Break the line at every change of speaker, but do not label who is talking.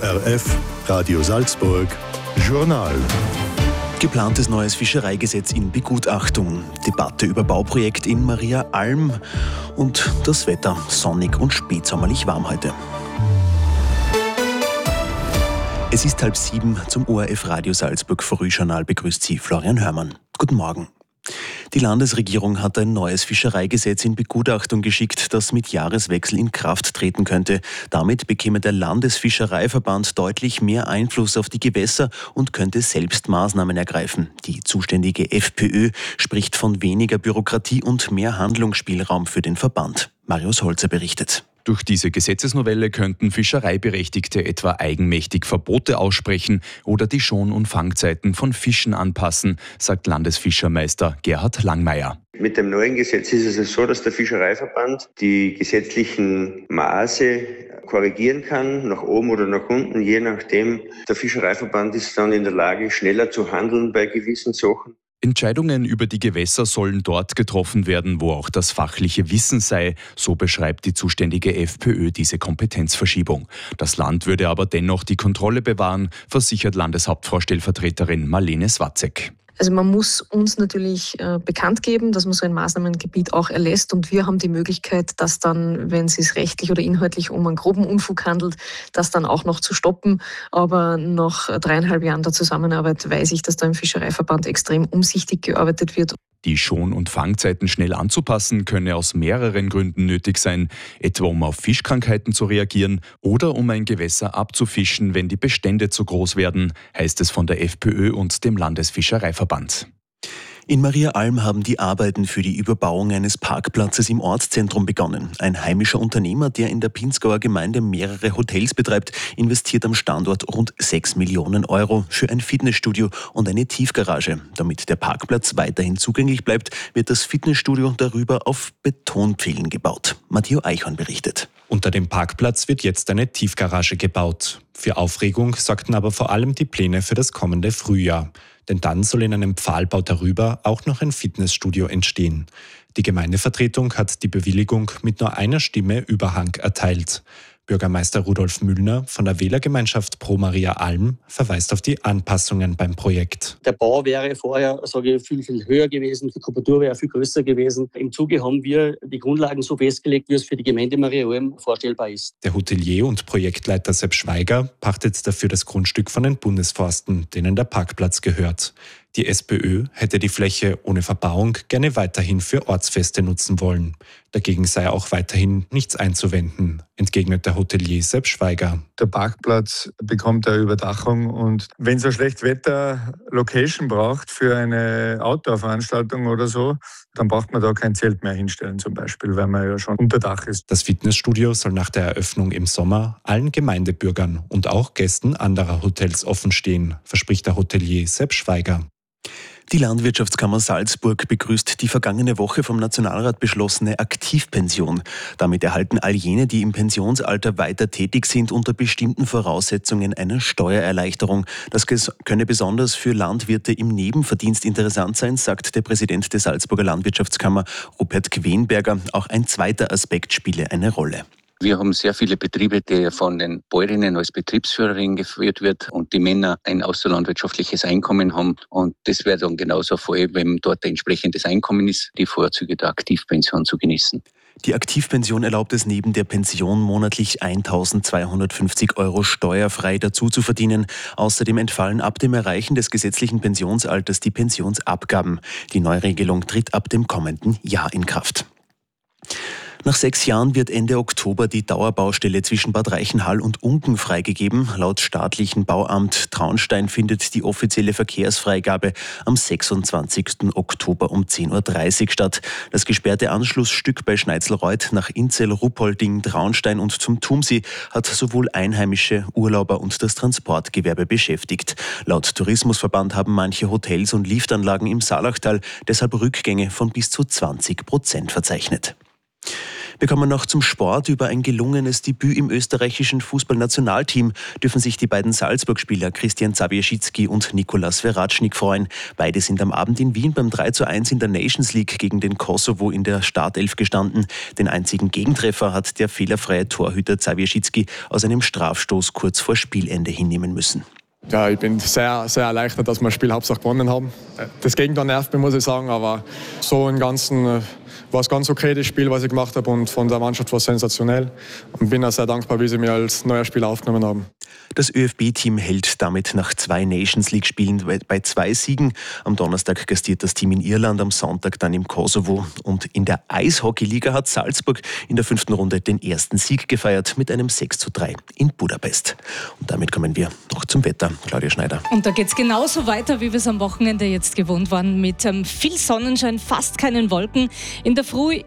ORF Radio Salzburg Journal.
Geplantes neues Fischereigesetz in Begutachtung, Debatte über Bauprojekt in Maria Alm und das Wetter sonnig und spätsommerlich warm heute. Es ist 6:30 zum ORF Radio Salzburg Frühjournal, begrüßt Sie Florian Hörmann. Guten Morgen. Die Landesregierung hat ein neues Fischereigesetz in Begutachtung geschickt, das mit Jahreswechsel in Kraft treten könnte. Damit bekäme der Landesfischereiverband deutlich mehr Einfluss auf die Gewässer und könnte selbst Maßnahmen ergreifen. Die zuständige FPÖ spricht von weniger Bürokratie und mehr Handlungsspielraum für den Verband. Marius Holzer berichtet.
Durch diese Gesetzesnovelle könnten Fischereiberechtigte etwa eigenmächtig Verbote aussprechen oder die Schon- und Fangzeiten von Fischen anpassen, sagt Landesfischermeister Gerhard Langmeier.
Mit dem neuen Gesetz ist es so, dass der Fischereiverband die gesetzlichen Maße korrigieren kann, nach oben oder nach unten, je nachdem. Der Fischereiverband ist dann in der Lage, schneller zu handeln bei gewissen Sachen.
Entscheidungen über die Gewässer sollen dort getroffen werden, wo auch das fachliche Wissen sei, so beschreibt die zuständige FPÖ diese Kompetenzverschiebung. Das Land würde aber dennoch die Kontrolle bewahren, versichert Landeshauptfrau-Stellvertreterin Marlene Swatzek.
Also man muss uns natürlich bekannt geben, dass man so ein Maßnahmengebiet auch erlässt, und wir haben die Möglichkeit, das dann, wenn es sich rechtlich oder inhaltlich um einen groben Unfug handelt, das dann auch noch zu stoppen. Aber nach 3,5 Jahren der Zusammenarbeit weiß ich, dass da im Fischereiverband extrem umsichtig gearbeitet wird.
Die Schon- und Fangzeiten schnell anzupassen, könne aus mehreren Gründen nötig sein, etwa um auf Fischkrankheiten zu reagieren oder um ein Gewässer abzufischen, wenn die Bestände zu groß werden, heißt es von der FPÖ und dem Landesfischereiverband.
In Maria Alm haben die Arbeiten für die Überbauung eines Parkplatzes im Ortszentrum begonnen. Ein heimischer Unternehmer, der in der Pinzgauer Gemeinde mehrere Hotels betreibt, investiert am Standort rund 6 Millionen Euro für ein Fitnessstudio und eine Tiefgarage. Damit der Parkplatz weiterhin zugänglich bleibt, wird das Fitnessstudio darüber auf Betonpfählen gebaut. Matteo Eichhorn berichtet.
Unter dem Parkplatz wird jetzt eine Tiefgarage gebaut. Für Aufregung sorgten aber vor allem die Pläne für das kommende Frühjahr. Denn dann soll in einem Pfahlbau darüber auch noch ein Fitnessstudio entstehen. Die Gemeindevertretung hat die Bewilligung mit nur einer Stimme Überhang erteilt. Bürgermeister Rudolf Müllner von der Wählergemeinschaft Pro Maria Alm verweist auf die Anpassungen beim Projekt.
Der Bau wäre vorher, viel, viel höher gewesen. Die Kubatur wäre viel größer gewesen. Im Zuge haben wir die Grundlagen so festgelegt, wie es für die Gemeinde Maria Alm vorstellbar ist.
Der Hotelier und Projektleiter Sepp Schweiger pachtet dafür das Grundstück von den Bundesforsten, denen der Parkplatz gehört. Die SPÖ hätte die Fläche ohne Verbauung gerne weiterhin für Ortsfeste nutzen wollen. Dagegen sei auch weiterhin nichts einzuwenden, entgegnet der Hotelier Sepp Schweiger.
Der Parkplatz bekommt eine Überdachung, und wenn es eine Schlechtwetter-Location braucht für eine Outdoor-Veranstaltung oder so, dann braucht man da kein Zelt mehr hinstellen zum Beispiel, weil man ja schon unter Dach ist.
Das Fitnessstudio soll nach der Eröffnung im Sommer allen Gemeindebürgern und auch Gästen anderer Hotels offenstehen, verspricht der Hotelier Sepp Schweiger.
Die Landwirtschaftskammer Salzburg begrüßt die vergangene Woche vom Nationalrat beschlossene Aktivpension. Damit erhalten all jene, die im Pensionsalter weiter tätig sind, unter bestimmten Voraussetzungen eine Steuererleichterung. Das könne besonders für Landwirte im Nebenverdienst interessant sein, sagt der Präsident der Salzburger Landwirtschaftskammer, Rupert Quenberger. Auch ein zweiter Aspekt spiele eine Rolle.
Wir haben sehr viele Betriebe, die von den Bäuerinnen als Betriebsführerin geführt wird und die Männer ein außerlandwirtschaftliches Einkommen haben. Und das wäre dann genauso voll, wenn dort ein entsprechendes Einkommen ist, die Vorzüge der Aktivpension zu genießen.
Die Aktivpension erlaubt es neben der Pension monatlich 1.250 Euro steuerfrei dazu zu verdienen. Außerdem entfallen ab dem Erreichen des gesetzlichen Pensionsalters die Pensionsabgaben. Die Neuregelung tritt ab dem kommenden Jahr in Kraft. Nach 6 Jahren wird Ende Oktober die Dauerbaustelle zwischen Bad Reichenhall und Unken freigegeben. Laut staatlichen Bauamt Traunstein findet die offizielle Verkehrsfreigabe am 26. Oktober um 10.30 Uhr statt. Das gesperrte Anschlussstück bei Schneitzelreuth nach Inzell, Ruppolding, Traunstein und zum Tumsee hat sowohl Einheimische, Urlauber und das Transportgewerbe beschäftigt. Laut Tourismusverband haben manche Hotels und Liftanlagen im Salachtal deshalb Rückgänge von bis zu 20% verzeichnet. Wir kommen noch zum Sport. Über ein gelungenes Debüt im österreichischen Fußballnationalteam dürfen sich die beiden Salzburg-Spieler Christian Zabierzycki und Nikolas Verratschnik freuen. Beide sind am Abend in Wien beim 3:1 in der Nations League gegen den Kosovo in der Startelf gestanden. Den einzigen Gegentreffer hat der fehlerfreie Torhüter Zabierzycki aus einem Strafstoß kurz vor Spielende hinnehmen müssen.
Ja, ich bin sehr, sehr erleichtert, dass wir das Spiel Hauptsache gewonnen haben. Das Gegenteil nervt mich, muss ich sagen, aber so im Ganzen war es ganz okay, das Spiel, was ich gemacht habe, und von der Mannschaft war es sensationell. Und bin auch sehr dankbar, wie sie mich als neuer Spieler aufgenommen haben.
Das ÖFB-Team hält damit nach 2 Nations-League-Spielen bei 2 Siegen. Am Donnerstag gastiert das Team in Irland, am Sonntag dann im Kosovo. Und in der Eishockey-Liga hat Salzburg in der 5. Runde den ersten Sieg gefeiert mit einem 6:3 in Budapest. Und damit kommen wir noch zum Wetter. Claudia Schneider.
Und da geht es genauso weiter, wie wir es am Wochenende jetzt gewohnt waren, mit viel Sonnenschein, fast keinen Wolken. In der Früh